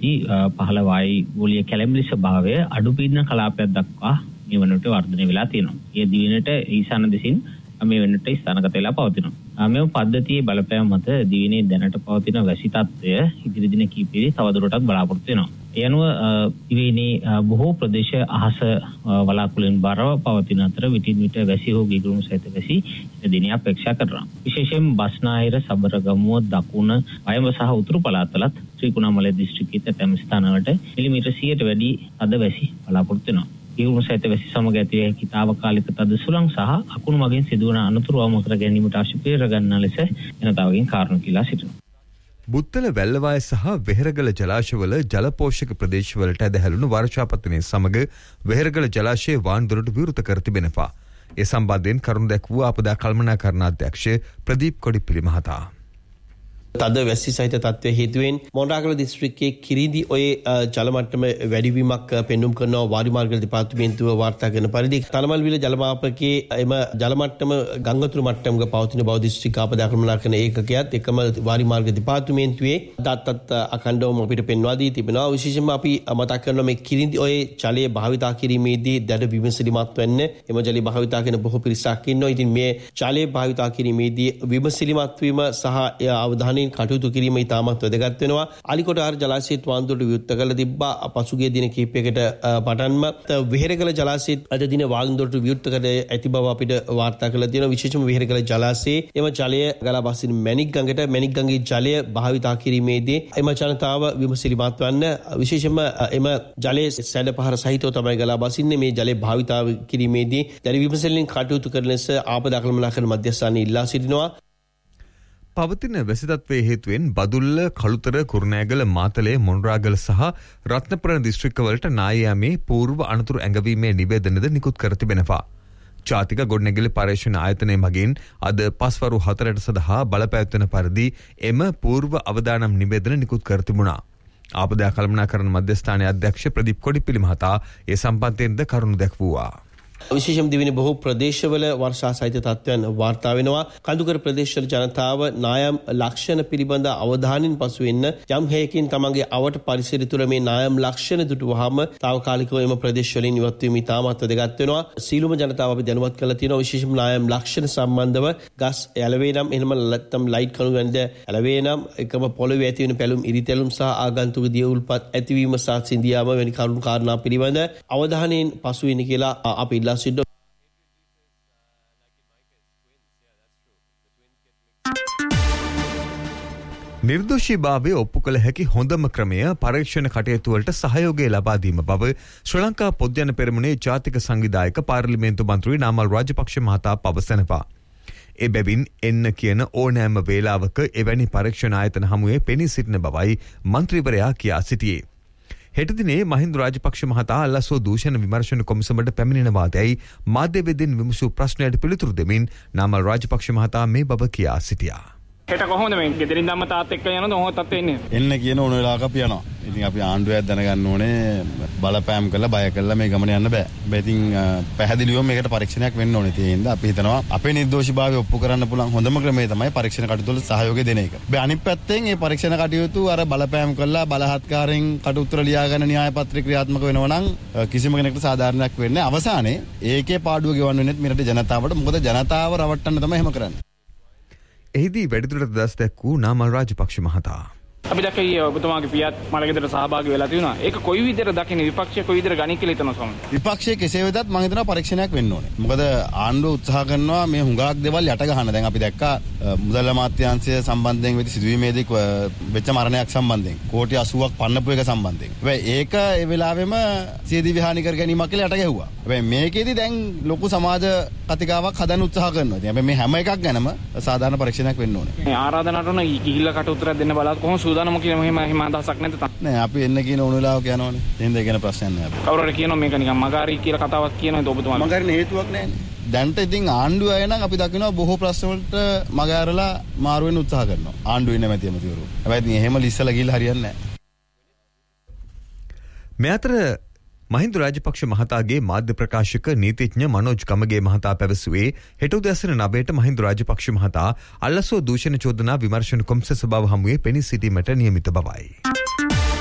පහළ වායු ගෝලීය කැළඹිලි ස්වභාවය අඩු පීඩන කලාපයක් දක්වා මේ වනට වර්ධනය වෙලා තියෙනවා. ඒ දිවෙනට ඊශාන දිසින් මේ වෙනට ස්ථානගත වෙලා පවතිනවා. මේ පද්ධතියේ බලපෑම මත දිවෙනේ දැනට පවතින වැසි තත්ත්වය ඉදිරි දින කිහිපෙදී තවදුරටත් බලාපොරොත්තු වෙනවා. ඒ අනුව දිවෙනේ බොහෝ ප්‍රදේශ අහස වලාකුළුෙන් බරව පවතින අතර විටින් විට වැසි හෝ ගිගුරුම් සහිත වැසි දිනයක් අපේක්ෂා කරනවා. විශේෂයෙන් බස්නාහිර, සබරගමුව, දකුණ, වයඹ සහ උතුරු පළාත්වලත් ත්‍රිකුණාමලය දිස්ත්‍රික්කයේ තැන් ස්ථානවලට මිලිමීටර් 100ට වැඩි අද වැසි බලාපොරොත්තු වෙනවා. ගිගුරුම් සහිත වැසි සමග ඇති වූ හැකි තාවකාලික තද සුළං සහ අකුණු මගින් සිදුවන අනතුරු අවම කර ගැනීමට අවශ්‍ය පිළිවෙල ගන්නා ලෙස ජනතාවගෙන් කාරණා කිලා සිටිනවා. බුත්තල වැල්ලවාය සහ වෙහෙරගල ජලාශවල ජල පෝෂක ප්‍රදේශවලට ඇදහැළුණු වර්ෂාපතනය සමග වෙහෙරගල ජලාශයේ වාන්දුරට විවෘත කර තිබෙනවා. ඒ සම්බන්ධයෙන් කරුණු දැක්වූ ආපදා කළමනාකරණ අධ්‍යක්ෂ ප්‍රදීප් කොඩිපිලි මහතා. තද වැසි සහිත තත්ත්වය හේතුවෙන් මොණරාගල දිස්ත්‍රික්කයේ කිරිඳි ඔය ජල මට්ටම වැඩිවීමක් පෙන්눔 කරනවා වාරි මාර්ග දෙපාර්තමේන්තුව වාර්තා කරන පරිදි තලමල්විල ජල මාපකයේ එම ජල මට්ටම ගංගතුරු මට්ටමක පවතින බව දිස්ත්‍රික්ක ආපදා කළමනාකරණ ඒකකයත් එකම වාරි මාර්ග දෙපාර්තමේන්තුවේ දත්තත් අඛණ්ඩවම අපිට පෙන්වා දී තිබෙනවා. විශේෂයෙන්ම අපි මතක් කරනවා මේ කිරිඳි ඔය ජලය භාවිතා කිරීමේදී දැඩ විමසිලිමත් වෙන්න එම ජලය භාවිතා කරන බොහෝ පිරිසක් ඉන්නවා. ඉතින් මේ ජලය භාවිතා කිරීමේදී විමසිලිමත් වීම සහ අවධානය කටයුතු කිරීම ඉතාමත් වැදගත් වෙනවා. අලිකොටආර ජලාශයත් වාන්දුරට විවෘත කරලා තිබ්බා. පසුගිය දින කිහිපයකට පටන්ම වෙහෙරගල ජලාශයත් අද දින වාන්දුරට විවෘත කර ඇති බව අපිට වාර්තා කරලා තියෙනවා. විශේෂයෙන්ම වෙහෙරගල ජලාශයේ එම ජලය ගලා බසින මැණික් ගඟේ ජලය භාවිතා කිරීමේදී එම ජනතාව විමසිලිමත් වන්න විශේෂයෙන්ම එම ජලයේ සැඩ පහර සහිතව තමයි ගලා බසින්නේ. මේ ජලය භාවිතා කිරීමේදී දැඩි විමසලින් කටයුතු කරන ලෙස ආපදා කළමනාකරණ මධ්‍යස්ථානයේ ඉල්ලා සිටිනවා. පවතින වැසිතත්වයේ හේතුවෙන් බදුල්ල, කළුතර, කුරුණෑගල, මාතලේ, මොණරාගල සහ රත්නපුර දිස්ත්‍රික්කවලට නායයාමේ పూర్ව අනතුරු ඇඟවීමේ නිවේදනද නිකුත් කර තිබෙනවා. ජාතික ගොඩනැගිලි පර්යේෂණ ආයතනය මගින් අද පස්වරු 4ට සඳහා බලපෑවැත්වෙන පරිදි එම పూర్ව අවදානම් නිවේදන නිකුත් කර තිබුණා. ආපදා කළමනාකරණ මධ්‍යස්ථානයේ අධ්‍යක්ෂ ප්‍රදීප් කොඩිපිලි මහතා ඒ සම්බන්ධයෙන්ද කරුණු දැක්වුවා. විශේෂම දිවෙන බොහෝ ප්‍රදේශවල වර්ෂා සහිත තත්ත්වයන් වාර්තා වෙනවා. කඳුකර ප්‍රදේශවල ජනතාව නායම් ලක්ෂණ පිළිබඳ අවධානයෙන් පසු වෙන්න යම් හේකින් තමන්ගේ අවට පරිසරය තුළ මේ නායම් ලක්ෂණ දුටුවහම තාවකාලිකව එම ප්‍රදේශවලින් ඉවත් වීම ඉතාමත් වැදගත් වෙනවා. සීලුම ජනතාව අපි දැනුවත් කරලා තියෙනවා. විශේෂම නායම් ලක්ෂණ සම්බන්ධව ගස් ඇලවේ නම් එහෙම නැත්නම් ලයිට් කණු වැන්ද ඇලවේ නම් එකම පොළවේ ඇති වෙන පැලුම් ඉරිතැලුම් සහ ආගන්තුක දියවුල්පත් ඇතිවීම සහ සිඳියාම වැනි කරුණු කාරණා පිළිබඳ අවධානයෙන් පසු වෙන්න කියලා අපි නිර්දෝෂීභාවය ඔප්පු කළ හැකි හොඳම ක්‍රමය පරීක්ෂණ කටයුතුවලට සහයෝගය ලබා දීම බව ශ්‍රී ලංකා පොද්යන පෙරමුණේ ජාතික සංවිධායක පාර්ලිමේන්තු මන්ත්‍රී නාමල් රාජපක්ෂ මහතා පවසනවා. එබැවින් එන්න කියන ඕනෑම වේලාවක එවැනි පරීක්ෂණ ආයතන හමුවේ පෙනී සිටින බවයි මන්ත්‍රීවරයා කියා සිටියේ. හෙට දිනේ මහින්ද රාජපක්ෂ මහතා අල්ලසෝ දූෂණ විමර්ශන කොමිසමට පැමිණෙනවාදැයි මාධ්‍යවේදීන් විමසූ ප්‍රශ්නයට පිළිතුරු දෙමින් නාමල් රාජපක්ෂ මහතා මේ බව කියා සිටියා. හෙට කොහොමද මේ ගෙදරින් දැම්ම තාත් එක්ක යනද කොහොමද තත්ත්වෙ ඉන්නේ? එන්න කියන ඕන වෙලාවක අපි යනවා. ඉතින් අපි ආණ්ඩුවක් දැනගන්න ඕනේ බලපෑම් කරලා බය කරලා මේ ගමන යන්න බෑ. ඉතින් පැහැදිලිවම මේකට පරීක්ෂණයක් වෙන්න ඕනේ. ඒ හින්දා අපි හිතනවා අපේ නිර්දෝෂීභාවය ඔප්පු කරන්න පුළුවන් හොඳම ක්‍රමය තමයි පරීක්ෂණ කටයුතු වල සහයෝගය දෙන එක. අනිත් පැත්තෙන් මේ පරීක්ෂණ කටයුතු අර බලපෑම් කරලා බලහත්කාරයෙන් කටයුතු වල ලියාගෙන න්‍යාය පත්‍රය ක්‍රියාත්මක වෙනවා නම් කිසිම කෙනෙකුට සාධාරණයක් වෙන්නේ නැහැ. අවසානයේ ඒකේ පාඩුව ගෙවන්න වෙන්නේ මෙරට ජනතාවට. මොකද ජනතාව රවට්ටන්න තමයි එහෙම කරන්නේ. එහිදී වැඩිදුරට දස් දැක්වූ නාමල් රාජපක්ෂ මහතා. අපි දැක්කේ ඔබතුමාගේ පියාත් මලගෙදරට සහභාගී වෙලා තියෙනවා. ඒක කොයි විදිහට දකින්නේ විපක්ෂය කොයි විදිහට ගණන් කියලා හිතනවා සමහර. විපක්ෂයේ කෙසේ වෙතත් මම හිතනවා පරීක්ෂණයක් වෙන්න ඕනේ. මොකද ආණ්ඩුව උත්සාහ කරනවා මේ හුඟක් දේවල් යට ගහන්න. දැන් අපි දැක්කා මුදල් අමාත්‍යාංශය සම්බන්ධයෙන් වෙච්ච සිදුවීමේදී වෙච්ච මරණයක් සම්බන්ධයෙන් කෝටි 80ක් පන්නපු එක සම්බන්ධයෙන්. හැබැයි ඒක ඒ වෙලාවෙම සියදිවි හානි කර ගැනීමක් කියලා යට ගැහුවා. හැබැයි මේකෙදි දැන් ලොකු සමාජ කතිකාවක් හදන්න උත්සාහ කරනවා. ඉතින් හැබැයි මේ හැම එකක් ගැනම සාධාරණ පරීක්ෂණයක් වෙන්න ඕනේ. මේ ආරාධනාවට උන ගිහිල්ලා කට උත්තරයක් දෙන්න බලලා කොහොම සූදානම කියලා මෙහෙම අදහසක් නැද්ද තා? නෑ අපි එන්න කියන ඕන වෙලාවක යනවනේ. එහෙනම් ඒක ගැන ප්‍රශ්නයක් නෑ අපි. කවුරු හරි කියනවා මේක නිකන් මගාරී කියලා කතාවක් කියනවාද ඔබතුමා? මගාරින හේතුවක් නෑනේ. දැන්ට ඉතින් ආණ්ඩුව අය නම් අපි දකිනවා බොහෝ ප්‍රශ්න වලට මග ඇරලා මාරු වෙන්න උත්සාහ කරනවා. ආණ්ඩුවේ නැමැති ඇමතිවරු. හැබැයි ඉතින් එහෙම ලිස්සලා ගිහලා හරියන්නේ නෑ. මේ අතර මහින්ද රාජපක්ෂ මහතාගේ මාධ්‍ය ප්‍රකාශක නීතිඥ මනෝජ් කමගේ මහතා පැවසුවේ හෙට උදෑසන 9ට මහින්ද රාජපක්ෂ මහතා අල්ලසෝ දූෂණ චෝදනා විමර්ශන කොමිසම සභාව හමුවේ පෙනී සිටීමට නියමිත බවයි.